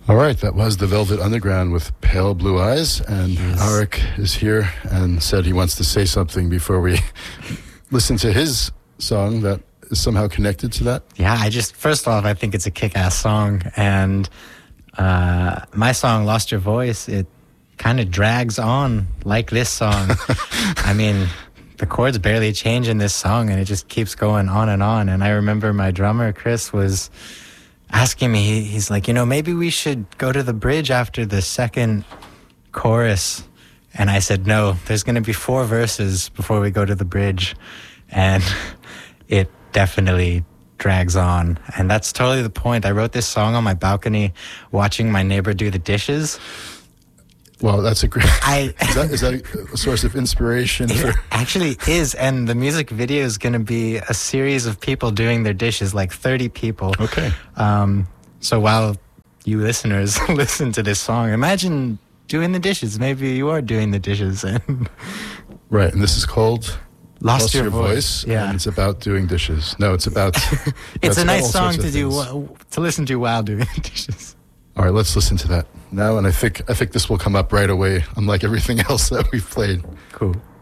All right, that was the Velvet Underground with Pale Blue Eyes, and Yes. Arik is here and said he wants to say something before we listen to his song that is somehow connected to that. Yeah, first off, I think it's a kick-ass song, and my song, Lost Your Voice, it kind of drags on like this song. I mean, the chords barely change in this song, and it just keeps going on. And I remember my drummer, Chris, was asking me, he's like, maybe we should go to the bridge after the second chorus. And I said, no, there's going to be 4 verses before we go to the bridge. And it definitely drags on. And that's totally the point. I wrote this song on my balcony watching my neighbor do the dishes. Well, that's a great... Is that a source of inspiration? It actually is, and the music video is going to be a series of people doing their dishes, like 30 people. Okay. So while you listeners listen to this song, imagine doing the dishes. Maybe you are doing the dishes. Right, and this is called... Lost Your Voice. Yeah. And it's about doing dishes. No, it's about... It's a nice song to listen to while doing dishes. All right, let's listen to that now, and I think this will come up right away, unlike everything else that we've played. Cool.